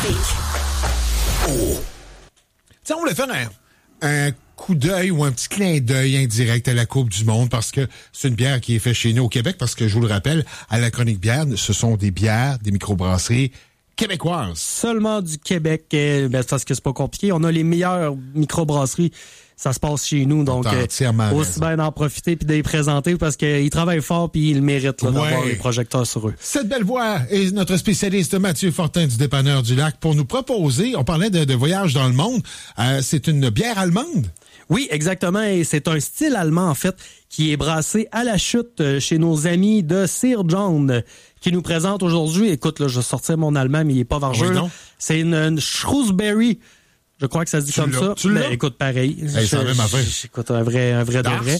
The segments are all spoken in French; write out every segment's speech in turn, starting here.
Oh. Tiens, on voulait faire un coup d'œil ou un petit clin d'œil indirect à la Coupe du Monde parce que c'est une bière qui est faite chez nous au Québec parce que, je vous le rappelle, à la chronique bière, ce sont des bières, des microbrasseries québécoises. Seulement du Québec, parce que c'est pas compliqué. On a les meilleures microbrasseries. Ça se passe chez nous, donc aussi bien d'en profiter puis de les présenter parce qu'ils travaillent fort puis ils le méritent là, d'avoir les projecteurs sur eux. Cette belle voix est notre spécialiste Mathieu Fortin du Dépanneur du Lac pour nous proposer, on parlait de voyage dans le monde, c'est une bière allemande. Oui, exactement, et c'est un style allemand en fait qui est brassé à la chute chez nos amis de Sir John qui nous présente aujourd'hui, écoute là, je sortais mon allemand mais il est pas vargeux. Oui, c'est une Shrewsbury. Je crois que ça se dit comme ça. Tu l'as? Écoute, pareil. C'est la même affaire. Écoute, un vrai de vrai.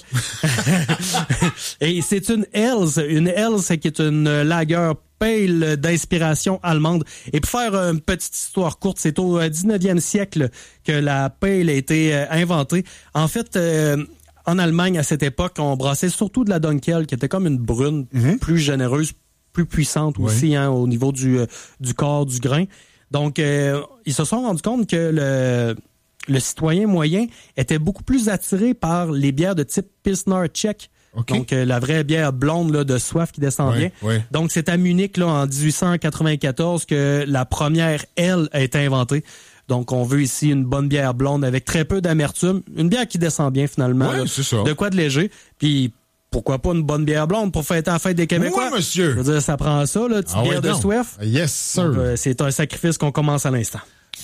Et c'est une Helles. Une Helles, c'est qui est une lager pale d'inspiration allemande. Et pour faire une petite histoire courte, c'est au 19e siècle que la pale a été inventée. En fait, en Allemagne, à cette époque, on brassait surtout de la Dunkel, qui était comme une brune, plus généreuse, plus puissante aussi, hein, au niveau du corps, du grain. Donc, ils se sont rendus compte que le citoyen moyen était beaucoup plus attiré par les bières de type Pilsner tchèque. Okay. Donc, la vraie bière blonde là, de soif qui descend bien. Ouais. Donc, c'est à Munich là, en 1894 que la première L a été inventée. Donc, on veut ici une bonne bière blonde avec très peu d'amertume. Une bière qui descend bien finalement. Ouais, c'est ça. De quoi de léger. Puis, pourquoi pas une bonne bière blonde pour fêter la fête des Québécois? Oui, monsieur. Je veux dire, ça prend ça, là, petite bière de soif. Yes, sir. Donc, c'est un sacrifice qu'on commence à l'instant.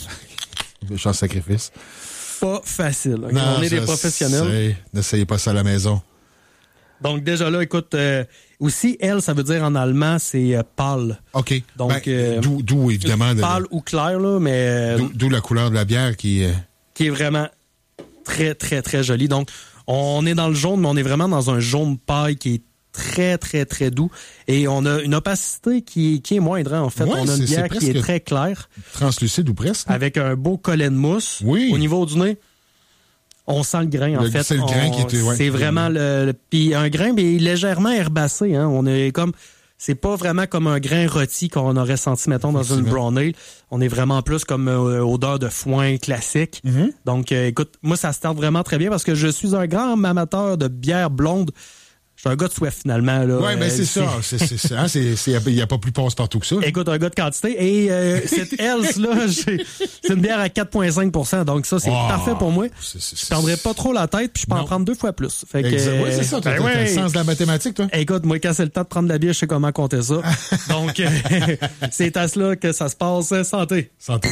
Méchant sacrifice. Pas facile. Okay? Non, on est des professionnels. N'essayez pas ça à la maison. Donc, déjà là, écoute, aussi, elle, ça veut dire en allemand, c'est pâle. OK. Donc, d'où évidemment. Pâle ou clair, là, mais. D'où la couleur de la bière qui est vraiment très, très, très jolie. Donc, on est dans le jaune, mais on est vraiment dans un jaune paille qui est très, très, très doux. Et on a une opacité qui est moindre, hein, en fait. On a une bière qui est très claire. Translucide ou presque. Avec un beau collet de mousse. Oui. Au niveau du nez, on sent le grain, en fait. C'est le grain qui était... c'est vraiment puis un grain, mais légèrement herbacé, hein. On est comme... C'est pas vraiment comme un grain rôti qu'on aurait senti, mettons, dans une brown ale. On est vraiment plus comme odeur de foin classique. Mm-hmm. Donc, écoute, moi, ça se tente vraiment très bien parce que je suis un grand amateur de bière blonde. Je suis un gars de soif, finalement. Oui, mais c'est ça. Il n'y a pas plus passe-partout que ça. Écoute, un gars de quantité. Et cette Hells-là, c'est une bière à 4,5 %. Donc ça, c'est parfait pour moi. Je prendrais pas trop la tête, puis je peux en prendre 2 fois plus. Oui, c'est ça. Tu as le sens de la mathématique, toi. Écoute, moi, quand c'est le temps de prendre de la bière, je sais comment compter ça. Donc, c'est à cela que ça se passe. Santé. Santé.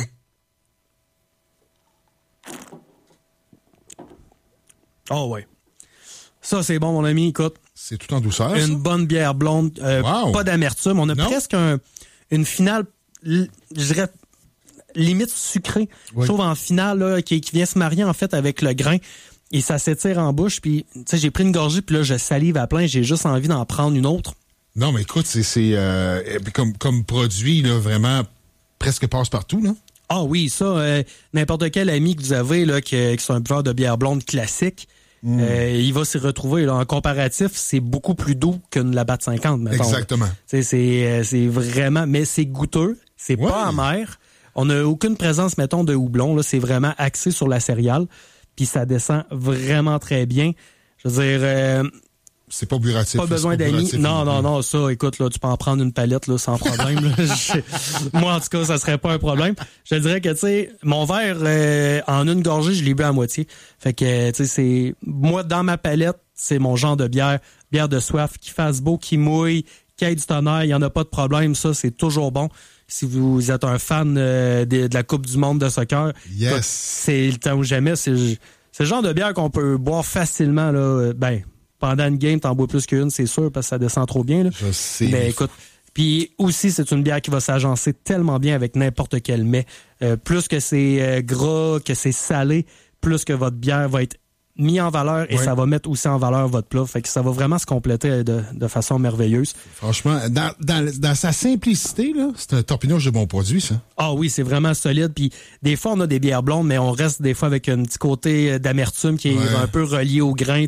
Oh, ouais. Ça, c'est bon, mon ami. Écoute. C'est tout en douceur. Une bonne bière blonde, pas d'amertume. On a presque une finale, je dirais, limite sucrée. Je trouve en finale là, qui vient se marier en fait avec le grain. Et ça s'étire en bouche. Puis, tu sais, j'ai pris une gorgée, puis là, je salive à plein. J'ai juste envie d'en prendre une autre. Non, mais écoute, c'est comme produit, là, vraiment presque passe-partout, là. Ah oui, ça, n'importe quel ami que vous avez, là, qui est un buveur de bière blonde classique, il va s'y retrouver. Là. En comparatif, c'est beaucoup plus doux qu'une Labatt 50, mettons. Exactement. C'est vraiment... Mais c'est goûteux, c'est pas amer. On n'a aucune présence, mettons, de houblon. Là. C'est vraiment axé sur la céréale. Puis ça descend vraiment très bien. Je veux dire... c'est pas bureautif. Pas besoin d'amis. Non, ça, écoute, là, tu peux en prendre une palette, là, sans problème. Là. Moi, en tout cas, ça serait pas un problème. Je te dirais que, tu sais, mon verre, en une gorgée, je l'ai bu à moitié. Fait que, tu sais, c'est, moi, dans ma palette, c'est mon genre de bière de soif, qui fasse beau, qui mouille, qui ait du tonnerre, il y en a pas de problème. Ça, c'est toujours bon. Si vous êtes un fan de la Coupe du monde de soccer, c'est le temps ou jamais. C'est le genre de bière qu'on peut boire facilement, là, pendant une game, t'en bois plus qu'une, c'est sûr, parce que ça descend trop bien. Là. Je sais. Mais écoute, puis aussi, c'est une bière qui va s'agencer tellement bien avec n'importe quel mets. Plus que c'est gras, que c'est salé, plus que votre bière va être mis en valeur et ça va mettre aussi en valeur votre plat. Fait que ça va vraiment se compléter de façon merveilleuse. Franchement, dans sa simplicité, là, c'est un torpinage de bon produit, ça. Ah oui, c'est vraiment solide. Puis des fois, on a des bières blondes, mais on reste des fois avec un petit côté d'amertume qui est un peu relié au grain.